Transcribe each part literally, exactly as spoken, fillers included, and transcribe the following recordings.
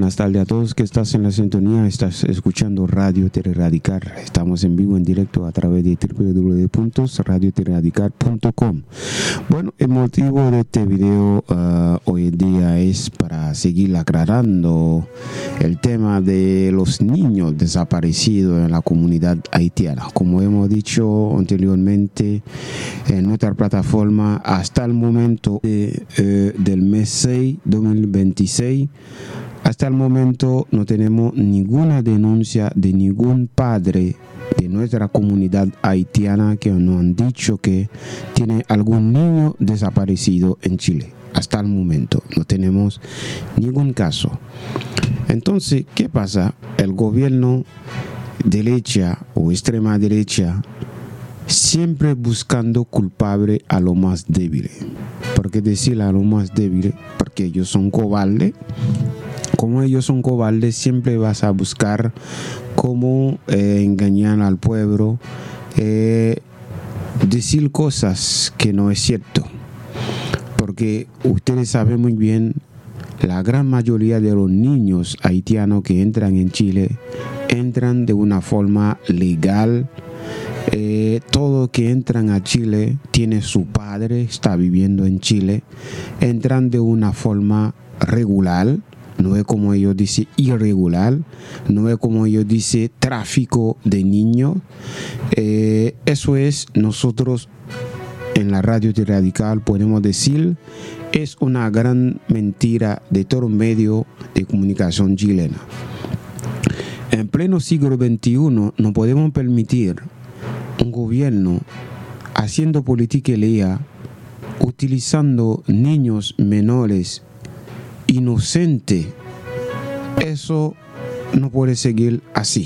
buenas tardes a todos que estás en la sintonía. Estás escuchando Radio Teleradical. Estamos en vivo, en directo a través de doble u doble u doble u punto radio teleradical punto com. Bueno, el motivo de este video uh, hoy en día es para seguir aclarando el tema de los niños desaparecidos en la comunidad haitiana. Como hemos dicho anteriormente en nuestra plataforma, hasta el momento de, eh, del mes seis de dos mil veintiséis, hasta el momento no tenemos ninguna denuncia de ningún padre de nuestra comunidad haitiana que nos han dicho que tiene algún niño desaparecido en Chile. Hasta el momento no tenemos ningún caso. Entonces, ¿qué pasa? El gobierno derecha o extrema derecha siempre buscando culpable a lo más débil. ¿Por qué decir a lo más débil? Porque ellos son cobardes. Como ellos son cobardes, siempre vas a buscar cómo eh, engañar al pueblo, eh, decir cosas que no es cierto. Porque ustedes saben muy bien, la gran mayoría de los niños haitianos que entran en Chile entran de una forma legal. Eh, todo que entran a Chile tiene su padre, está viviendo en Chile, entran de una forma regular. No es como ellos dicen irregular, no es como ellos dicen tráfico de niños. Eh, eso es, nosotros en la Radio Radical podemos decir, es una gran mentira de todo medio de comunicación chilena. En pleno siglo veintiuno no podemos permitir un gobierno haciendo política lea, utilizando niños menores inocente. Eso no puede seguir así,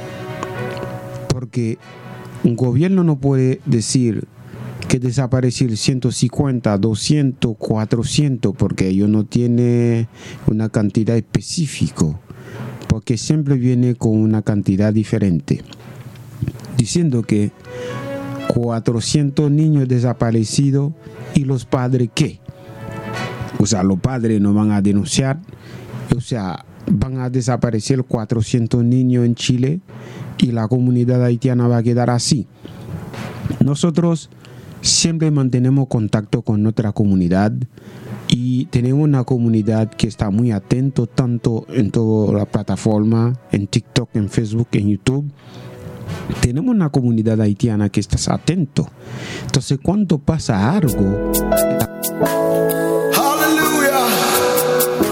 porque un gobierno no puede decir que desaparecer ciento cincuenta, doscientos, cuatrocientos, porque ellos no tienen una cantidad específica, porque siempre viene con una cantidad diferente, diciendo que cuatrocientos niños desaparecidos y los padres ¿qué? O sea, los padres no van a denunciar, o sea, van a desaparecer cuatrocientos niños en Chile y la comunidad haitiana va a quedar así. Nosotros siempre mantenemos contacto con nuestra comunidad y tenemos una comunidad que está muy atento tanto en toda la plataforma, en TikTok, en Facebook, en YouTube. Tenemos una comunidad haitiana que está atento. Entonces, cuando pasa algo...